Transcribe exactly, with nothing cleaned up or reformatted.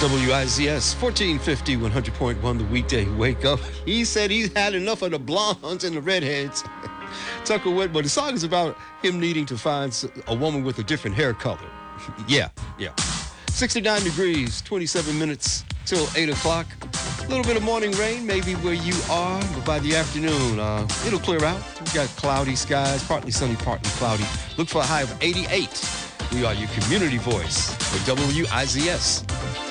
W I Z S, fourteen fifty, one hundred point one, the weekday wake up. He said he's had enough of the blondes and the redheads. Tucker Whitmore, the song is about him needing to find a woman with a different hair color. yeah, yeah. sixty-nine degrees, twenty-seven minutes till eight o'clock. A little bit of morning rain, maybe where you are, but by the afternoon, uh, it'll clear out. We've got cloudy skies, partly sunny, partly cloudy. Look for a high of eighty-eight. We are your community voice for W I Z S.